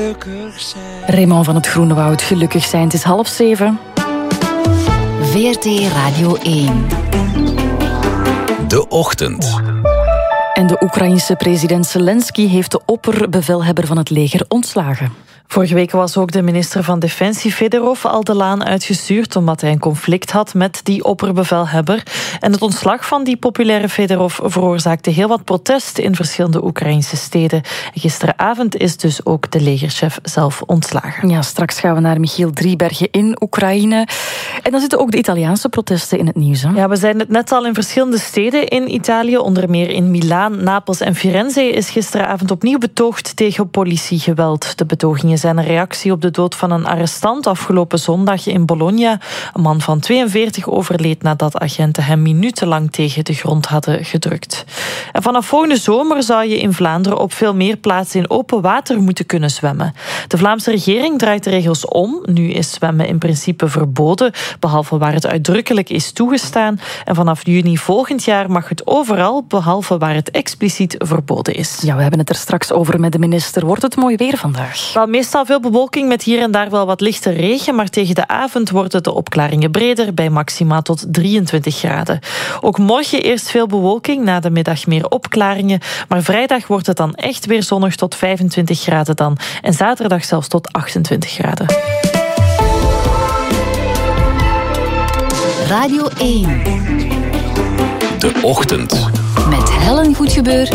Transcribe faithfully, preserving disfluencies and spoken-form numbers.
Raymond van het Groene Woud, gelukkig zijn. Het is half zeven. V R T Radio één. De Ochtend. En de Oekraïense president Zelensky heeft de opperbevelhebber van het leger ontslagen. Vorige week was ook de minister van Defensie Fedorov al de laan uitgestuurd omdat hij een conflict had met die opperbevelhebber. En het ontslag van die populaire Fedorov veroorzaakte heel wat protest in verschillende Oekraïnse steden. Gisteravond is dus ook de legerchef zelf ontslagen. Ja, straks gaan we naar Michiel Driebergen in Oekraïne. En dan zitten ook de Italiaanse protesten in het nieuws. Hè? Ja, we zijn het net al in verschillende steden in Italië, onder meer in Milaan, Napels en Firenze, is gisteravond opnieuw betoogd tegen politiegeweld. De betogingen zijn een reactie op de dood van een arrestant afgelopen zondag in Bologna. Een man van tweeënveertig overleed nadat agenten hem minutenlang tegen de grond hadden gedrukt. En vanaf volgende zomer zou je in Vlaanderen op veel meer plaatsen in open water moeten kunnen zwemmen. De Vlaamse regering draait de regels om. Nu is zwemmen in principe verboden, behalve waar het uitdrukkelijk is toegestaan. En vanaf juni volgend jaar mag het overal, behalve waar het expliciet verboden is. Ja, we hebben het er straks over met de minister. Wordt het mooi weer vandaag? Wel, meestal veel bewolking met hier en daar wel wat lichte regen, maar tegen de avond worden de opklaringen breder bij maxima tot drieëntwintig graden. Ook morgen eerst veel bewolking, na de middag meer opklaringen, maar vrijdag wordt het dan echt weer zonnig tot vijfentwintig graden dan en zaterdag zelfs tot achtentwintig graden. Radio één. De Ochtend. Met Helen Goedgebeur